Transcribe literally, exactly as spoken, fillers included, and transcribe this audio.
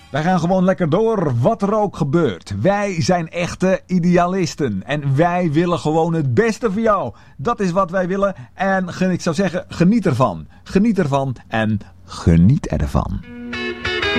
Wij gaan gewoon lekker door, wat er ook gebeurt. Wij zijn echte idealisten. En wij willen gewoon het beste voor jou. Dat is wat wij willen. En ik zou zeggen, geniet ervan. Geniet ervan en geniet ervan.